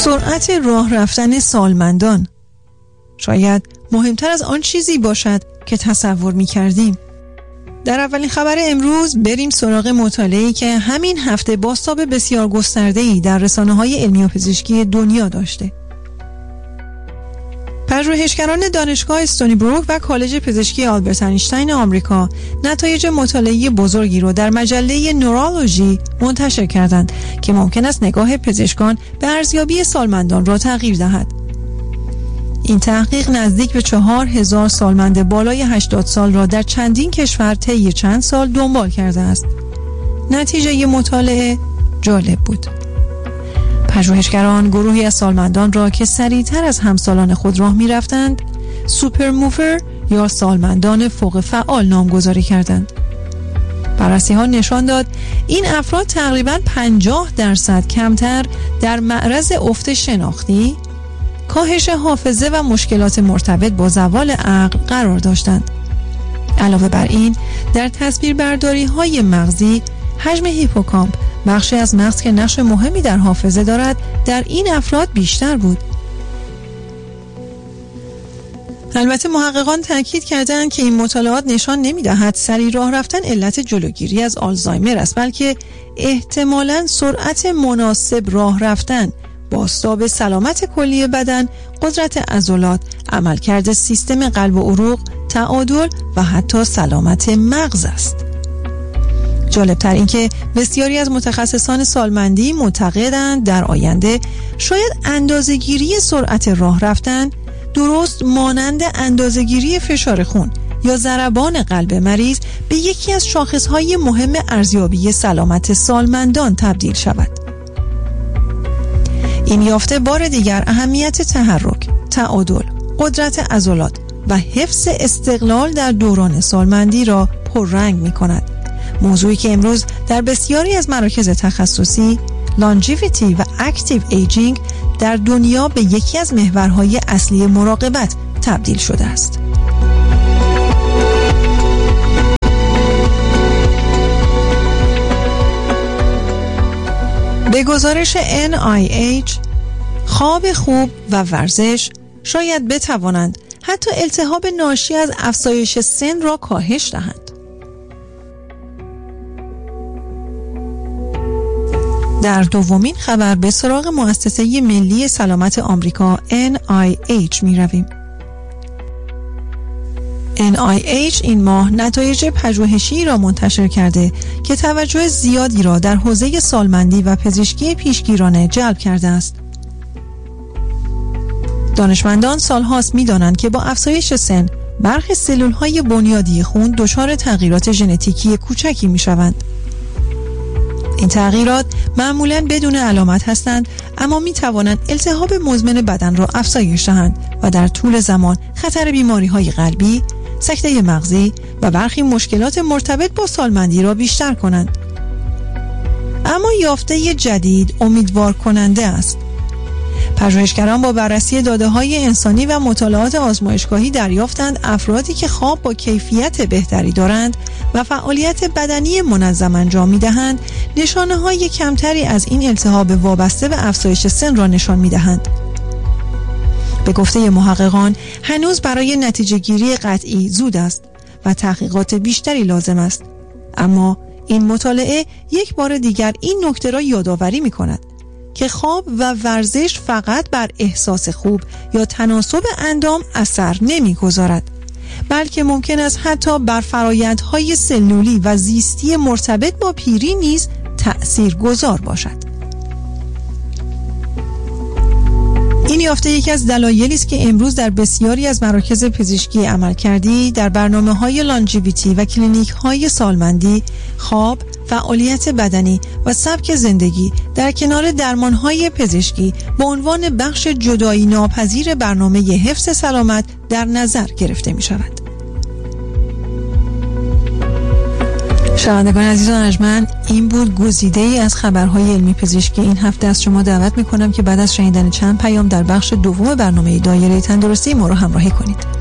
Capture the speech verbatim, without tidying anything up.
سرعت راه رفتن سالمندان شاید مهمتر از آن چیزی باشد که تصور می کردیم. در اولین خبر امروز بریم سراغ مطالعه‌ای که همین هفته بازتاب بسیار گسترده‌ای در رسانه‌های علمی و پزشکی دنیا داشته. پژوهشگران دانشگاه استونی بروک و کالج پزشکی آلبرت اینشتین آمریکا نتایج مطالعه بزرگی رو در مجله نورولوژی منتشر کردند که ممکن است نگاه پزشکان به ارزیابی سالمندان را تغییر دهد. این تحقیق نزدیک به چهار هزار سالمند بالای هشتاد سال را در چندین کشور طی چند سال دنبال کرده است. نتیجه مطالعه جالب بود. پژوهشگران گروهی از سالمندان را که سریعتر از همسالان خود راه می رفتند سوپر موور یا سالمندان فوق فعال نامگذاری کردند. بررسی ها نشان داد این افراد تقریباً پنجاه درصد کمتر در معرض افت شناختی، کاهش حافظه و مشکلات مرتبط با زوال عقل قرار داشتند. علاوه بر این در تصویربرداری های مغزی حجم هیپوکامپ، بخشی از مغز که نقش مهمی در حافظه دارد، در این افراد بیشتر بود. البته محققان تاکید کردند که این مطالعات نشان نمی‌دهد سریع راه رفتن علت جلوگیری از آلزایمر است، بلکه احتمالاً سرعت مناسب راه رفتن، بازتاب سلامت کلی بدن، قدرت عضلات، عملکرد سیستم قلب و عروق، تعادل و حتی سلامت مغز است. جالبتر این که بسیاری از متخصصان سالمندی معتقدند در آینده شاید اندازه‌گیری سرعت راه رفتن درست مانند اندازه‌گیری فشار خون یا ضربان قلب مریض به یکی از شاخصهای مهم ارزیابی سلامت سالمندان تبدیل شود. این یافته بار دیگر اهمیت تحرک، تعادل، قدرت عضلات و حفظ استقلال در دوران سالمندی را پررنگ می‌کند. موضوعی که امروز در بسیاری از مراکز تخصصی لانجیویتی و اکتیو ایجینگ در دنیا به یکی از محورهای اصلی مراقبت تبدیل شده است. به گزارش ان آی ایچ، خواب خوب و ورزش شاید بتوانند حتی التهاب ناشی از افزایش سن را کاهش دهند. در دومین خبر به سراغ مؤسسه ملی سلامت آمریکا ان آی ایچ می رویم. ان آی ایچ این ماه نتایج پژوهشی را منتشر کرده که توجه زیادی را در حوزه سالمندی و پزشکی پیشگیرانه جلب کرده است. دانشمندان سالهاست می دانند که با افزایش سن برخی سلولهای بنیادی خون دچار تغییرات ژنتیکی کوچکی می شوند. این تغییرات معمولاً بدون علامت هستند، اما می توانند التهاب مزمن بدن را افزایش دهند و در طول زمان خطر بیماری‌های قلبی، سکته مغزی و برخی مشکلات مرتبط با سالمندی را بیشتر کنند. اما یافته جدید امیدوار کننده است. پژوهشگران با بررسی داده‌های انسانی و مطالعات آزمایشگاهی دریافتند افرادی که خواب با کیفیت بهتری دارند و فعالیت بدنی منظم انجام می‌دهند، نشانه‌های کمتری از این التهاب وابسته به افزایش سن را نشان می‌دهند. به گفته محققان هنوز برای نتیجه گیری قطعی زود است و تحقیقات بیشتری لازم است، اما این مطالعه یک بار دیگر این نکته را یادآوری می‌کند که خواب و ورزش فقط بر احساس خوب یا تناسب اندام اثر نمی‌گذارد، بلکه ممکن است حتی بر فرآیندهای سلولی و زیستی مرتبط با پیری نیز تأثیرگذار باشد. این یافته یکی از دلایلی است که امروز در بسیاری از مراکز پزشکی عملکردی، در برنامه‌های لانجیویتی و کلینیک‌های سالمندی، خواب، فعالیت بدنی و سبک زندگی در کنار درمان‌های پزشکی به عنوان بخش جدایی ناپذیر برنامه حفظ سلامت در نظر گرفته می‌شود. شنوندگان عزیز و ارجمند، این بود گزیده‌ای از خبرهای علمی پزشکی این هفته. از شما دعوت می‌کنم که بعد از شنیدن چند پیام در بخش دوم برنامه دایره تندرستی ما رو همراهی کنید.